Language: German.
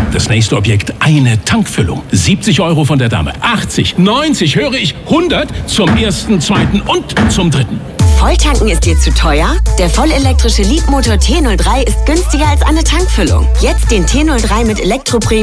Das nächste Objekt, eine Tankfüllung. 70 € von der Dame. 80, 90, höre ich 100 zum ersten, zweiten und zum dritten. Volltanken ist dir zu teuer? Der vollelektrische Leapmotor T03 ist günstiger als eine Tankfüllung. Jetzt den T03 mit Elektropremium